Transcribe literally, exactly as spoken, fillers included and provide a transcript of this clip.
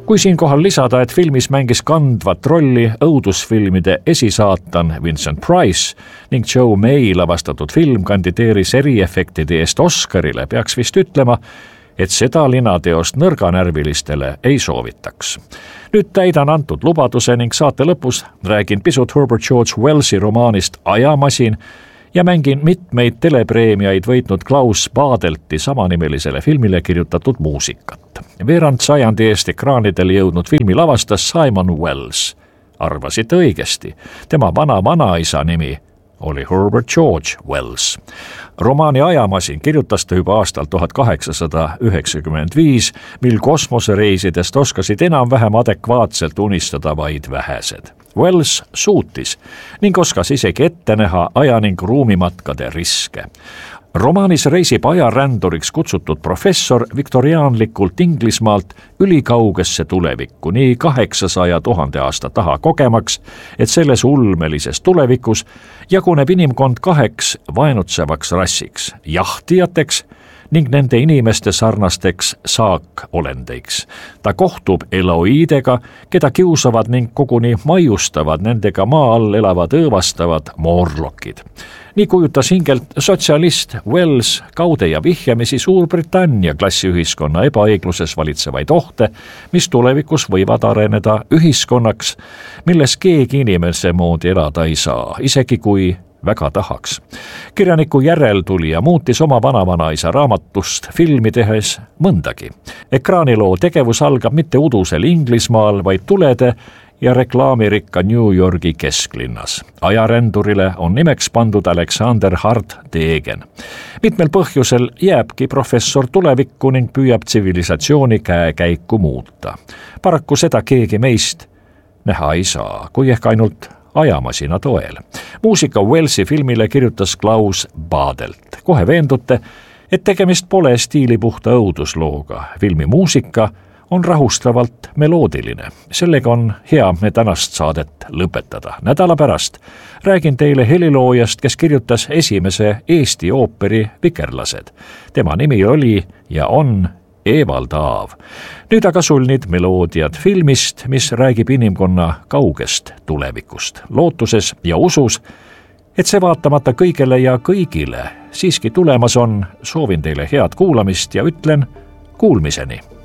Kui siinkohal lisada, et filmis mängis kandvat rolli õudusfilmide esisaatan Vincent Price ning Joe May lavastatud film kandideeris eriefektide eest Oscarile, peaks vist ütlema, et seda linateost nõrganärvilistele ei soovitaks. Nüüd täidan antud lubaduse ning saate lõpus räägin pisut Herbert George Wellsi romaanist Ajamasin ja mängin mitmeid telepreemiaid võitnud Klaus Badelti samanimelisele filmile kirjutatud muusikat. Veerand sajandi eest ekraanidel jõudnud filmi lavastas Simon Wells. Arvasite õigesti, tema vana vanaisa nimi oli Herbert George Wells. Romaani Ajamasin kirjutas ta juba aastal tuhat kaheksasada üheksakümmend viis, mil kosmosereisidest oskasid enam-vähem adekvaatselt unistada vaid vähesed. Wells suutis ning oskas isegi ette näha aja- ning ruumimatkade riske. Romaanis reisib ajaränduriks kutsutud professor viktoriaanlikult Inglismaalt ülikaugesse tulevikku nii kaheksasaja tuhande aasta taha kogemaks, et selles ulmelises tulevikus jaguneb inimkond kaheks vaenutsevaks rassiks, jahtijateks ning nende inimeste sarnasteks saakolendeiks. Ta kohtub Eloidega, keda kiusavad ning koguni maiustavad nendega maa all elavad õõvastavad moorlokid. Nii kujutas hingelt sotsialist Wells kaude ja vihjamisi Suurbritannia klassiühiskonna ebaõigluses valitsevaid ohte, mis tulevikus võivad areneda ühiskonnaks, milles keegi inimese moodi elada ei saa, isegi kui väga tahaks. Kirjaniku järeltulija muutis oma vanavanaisa raamatust filmi tehes mõndagi. Ekraaniloo tegevus algab mitte udusel Inglismaal, vaid tulede ja reklaamirikka New Yorgi kesklinnas. Ajarändurile on nimeks pandud Alexander Hart Degen. Mitmel põhjusel jääbki professor tulevikku ning püüab tsivilisatsiooni käekäiku muuta. Paraku seda keegi meist näha ei saa, kui ehk ainult ajamasina toel. Muusika Wellsi filmile kirjutas Klaus Badelt. Kohe veendute, et tegemist pole stiilipuhta õuduslooga. Filmi muusika on rahustavalt meloodiline. Sellega on hea me tänast saadet lõpetada. Nädala pärast räägin teile heliloojast, kes kirjutas esimese Eesti ooperi Vikerlased. Tema nimi oli ja on Evald Aav. Nüüd aga sulnid meloodiad filmist, mis räägib inimkonna kaugest tulevikust. Lootuses ja usus, et see vaatamata kõigele ja kõigile siiski tulemas on, soovin teile head kuulamist ja ütlen kuulmiseni.